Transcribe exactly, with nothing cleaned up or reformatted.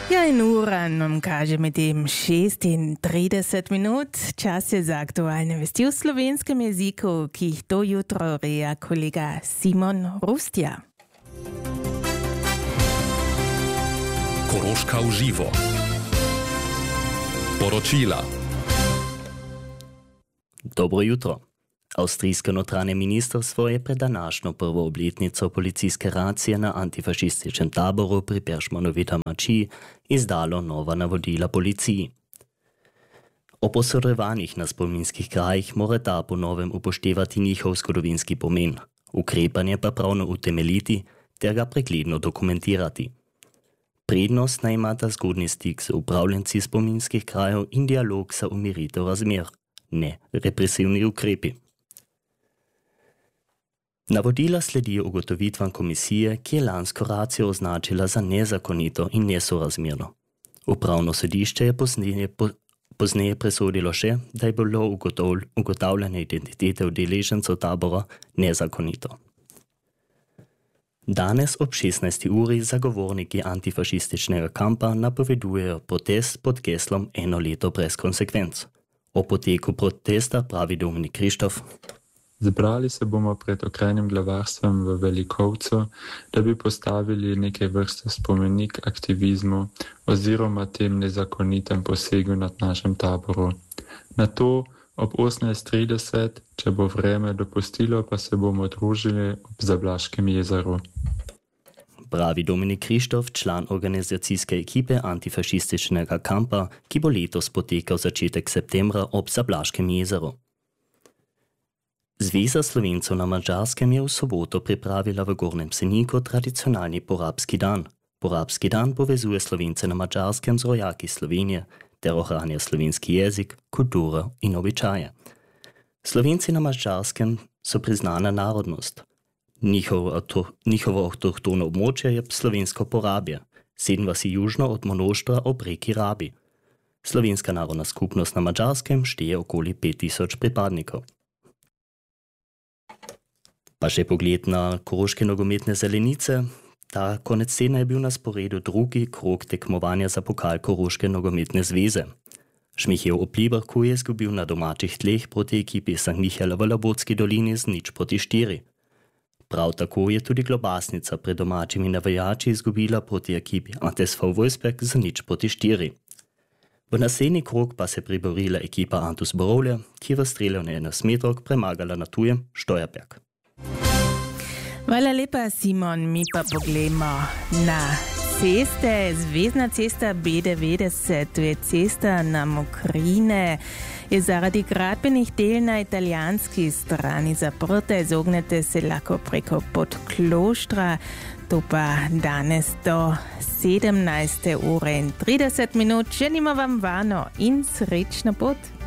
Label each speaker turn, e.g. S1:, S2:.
S1: Ja, in ura nam kaže med tem šestintrideset minut. Čas je za aktualne vesti v slovenskem jeziku, ki jih to jutro reja kolega Simon Rustja.
S2: Koroška v živo. Poročila.
S3: Dobro jutro. Avstrijsko notranje ministrstvo je pred današnjo prvo obletnico policijske racije na antifašističnem taboru pri Peršmanovi domačiji izdalo nova navodila policiji. O posredovanjih na spominskih krajih mora ta po novem upoštevati njihov zgodovinski pomen, ukrepanje pa pravno utemeljiti ter ga pregledno dokumentirati. Prednost naj imata zgodni stik z upravljenci spominskih krajev in dialog za umiritev razmer, ne represivni ukrepi. Navodila sledijo ugotovitvam komisije, ki je lansko racijo označila za nezakonito in nesorazmerno. Upravno sodišče je pozneje, po, pozneje presodilo še, da je bilo ugotov, ugotavljanje identitete udeležencev tabora nezakonito. Danes ob šestnajsti uri zagovorniki antifašističnega kampa napovedujejo protest pod geslom Eno leto brez konsekvenc. O poteku protesta pravi Dominik Krištof.
S4: Zbrali se bomo pred okrajnim glavarstvom v Velikovcu, da bi postavili neke vrste spomenik aktivizmu oziroma tem nezakonitem posegu nad našem taboru. Na to ob osemnajst trideset, če bo vreme dopustilo, pa se bomo družili ob Zablaškem jezeru.
S3: Pravi Dominik Krištof, član organizacijske ekipe antifašističnega kampa, ki bo letos potekal začetek septembra ob Zablaškem jezeru. Zveza Slovencev na Madžarskem je v soboto pripravila v Gornjem Seniku tradicionalni porabski dan. Porabski dan povezuje Slovence na Madžarskem z rojaki Slovenije ter ohranja slovenski jezik, kulturo in običaje. Slovenci na Madžarskem so priznana narodnost. Njihovo, njihovo avtohtono območje je slovensko Porabje, sedem vasi južno od Monoštra ob reki Rabi. Slovenska narodna skupnost na Madžarskem šteje okoli pet tisoč pripadnikov. Pa še pogled na koroške nogometne zelenice. Ta konec tedna je bil na sporedu drugi krog tekmovanja za pokal Koroške nogometne zveze. Šmichev Opliberku je izgubil na domačih tleh proti ekipi Sankt Michaela v Labotski dolini z nič proti štiri. Prav tako je tudi Globasnica pred domačimi navijači izgubila proti ekipi A T S V Wolfsberg z nič proti štiri. V naslednji krog pa se priborila ekipa Antus Borovlje, ki je v streljanju enajstmetrovk premagala na tujem Steuerberg.
S1: Hvala lepa, Simon. Mi pa poglejmo na ceste. Zvezna cesta B devetdeset, to je cesta na Mokrine, je zaradi gradbenih del na italijanski strani zaprta. Izognete se lahko preko Podkloštra, to pa danes do sedemnajste ure in trideset minut. Želimo vam varno in srečno pot.